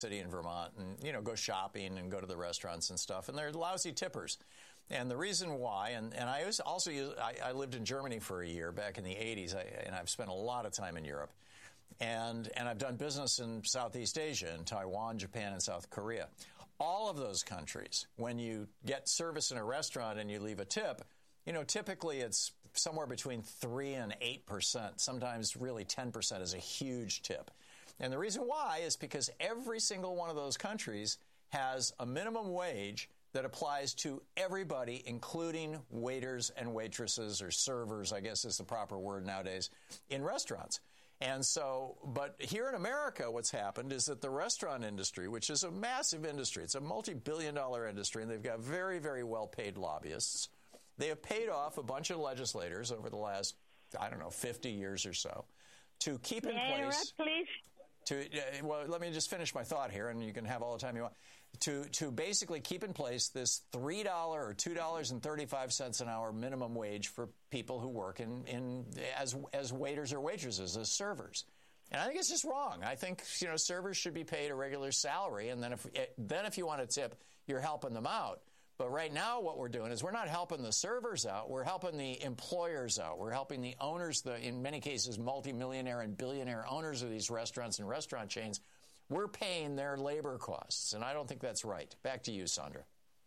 city in Vermont and, go shopping and go to the restaurants and stuff. And they're lousy tippers. And the reason why, and I I lived in Germany for a year back in the 80s, and I've spent a lot of time in Europe. And I've done business in Southeast Asia, in Taiwan, Japan, and South Korea. All of those countries, when you get service in a restaurant and you leave a tip, typically it's somewhere between 3 and 8%. Sometimes really 10% is a huge tip. And the reason why is because every single one of those countries has a minimum wage that applies to everybody, including waiters and waitresses, or servers, I guess is the proper word nowadays, in restaurants. And so, but here in America, what's happened is that the restaurant industry, which is a massive industry, it's a multi-billion-dollar industry, and they've got very, very well-paid lobbyists. They have paid off a bunch of legislators over the last, 50 years or so to keep in place. Please? Well, let me just finish my thought here, and you can have all the time you want. To basically keep in place this $3 or $2.35 an hour minimum wage for people who work as waiters or waitresses, as servers. And I think it's just wrong. I think servers should be paid a regular salary, and then if you want to tip, you're helping them out. But right now what we're doing is we're not helping the servers out. We're helping the employers out. We're helping the owners, in many cases, multimillionaire and billionaire owners of these restaurants and restaurant chains. We're paying their labor costs, and I don't think that's right. Back to you, Sandra.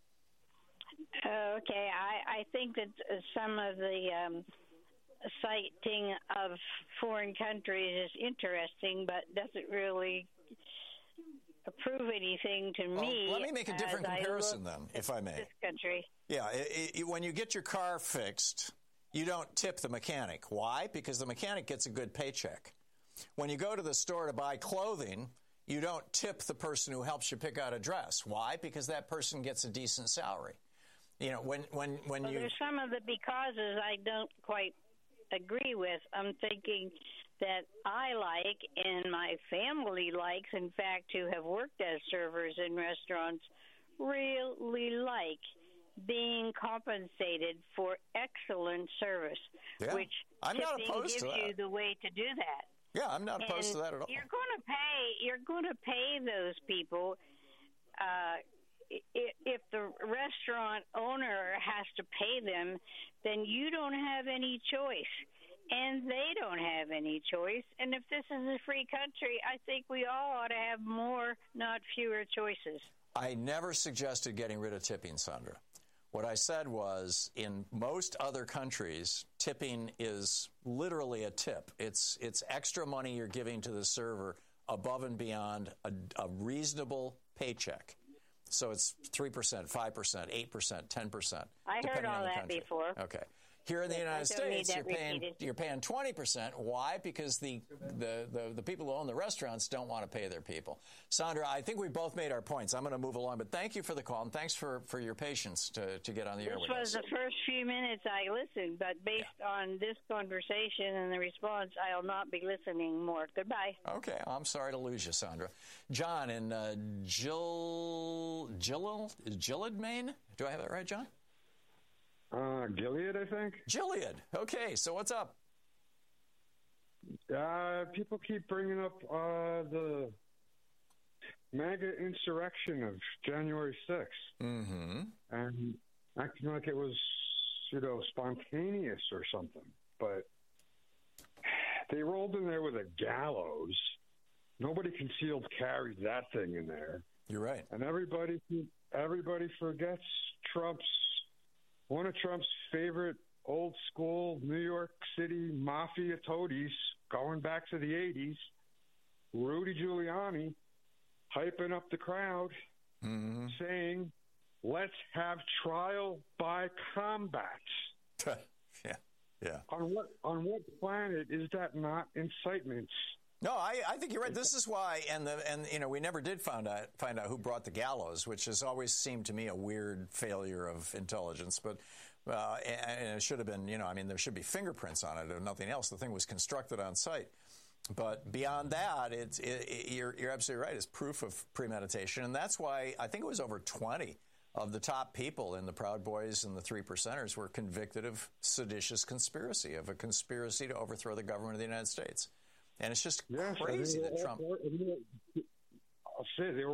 Okay. I think that some of the citing of foreign countries is interesting, but doesn't really prove anything to me. Let me make a different comparison then, if I may. This country. Yeah, when you get your car fixed, you don't tip the mechanic. Why? Because the mechanic gets a good paycheck. When you go to the store to buy clothing, you don't tip the person who helps you pick out a dress. Why? Because that person gets a decent salary. When there's some of the becauses I don't quite agree with. I'm thinking that I like, and my family likes, in fact, to have worked as servers in restaurants, really like being compensated for excellent service, which I'm not tipping opposed gives to that. You the way to do that. Yeah, I'm not opposed to that at all. You're going to pay those people. If the restaurant owner has to pay them, then you don't have any choice. And they don't have any choice. And if this is a free country, I think we all ought to have more, not fewer choices. I never suggested getting rid of tipping, Sandra. What I said was, in most other countries, tipping is literally a tip. It's extra money you're giving to the server above and beyond a reasonable paycheck. So it's 3%, 5%, 8%, 10%. I heard all that before. Okay. Here in the United States, you're paying 20%. Why? Because the people who own the restaurants don't want to pay their people. Sandra, I think we both made our points. I'm going to move along, but thank you for the call, and thanks for your patience to get on the air with us. This was the first few minutes I listened, but based on this conversation and the response, I'll not be listening more. Goodbye. Okay. I'm sorry to lose you, Sandra. John in Gilead, Maine? Do I have that right, John? Gilead, I think. Gilead. Okay, so what's up? People keep bringing up the MAGA insurrection of January 6th. Mm-hmm. And acting like it was, spontaneous or something. But they rolled in there with a gallows. Nobody concealed carried that thing in there. You're right. And everybody forgets one of Trump's favorite old school New York City mafia toadies going back to the 80s, Rudy Giuliani, hyping up the crowd, saying, let's have trial by combat. Yeah. On what planet is that not incitement? No, I think you're right. This is why, and we never did find out who brought the gallows, which has always seemed to me a weird failure of intelligence. But and it should have been, there should be fingerprints on it or nothing else. The thing was constructed on site. But beyond that, you're absolutely right. It's proof of premeditation, and that's why I think it was over 20 of the top people in the Proud Boys and the Three Percenters were convicted of seditious conspiracy, of a conspiracy to overthrow the government of the United States. And it's just crazy that Trump... say they were